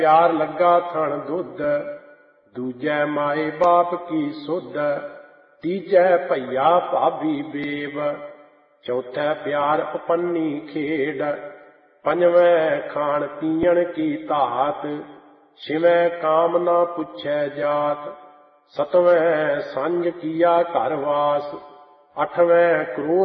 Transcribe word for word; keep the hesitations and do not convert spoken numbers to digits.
ਪਿਆਰ ਲੱਗਾ ਥਣ ਦੁੱਧ, ਦੂਜੈ ਮਾਏ ਬਾਪ ਕੀ ਸੁਧ, ਤੀਜੈ ਭਈਆ ਭਾਬੀ ਬੇਵ, ਚੌਥੈ ਪਿਆਰ ਉਪੰਨੀ ਖੇਡ, ਪੰਜਵੈਂ ਖਾਣ ਪੀਣ ਕੀ ਧਾਤ, ਛਿਵੈਂ ਕਾਮ ਨਾ ਪੁੱਛੈ ਜਾਤ, ਸਤਵੈਂ ਸੰਜ ਕੀਆ ਘਰ ਵਾਸ, ਅੱਠਵੈਂ ਕ੍ਰੋਧ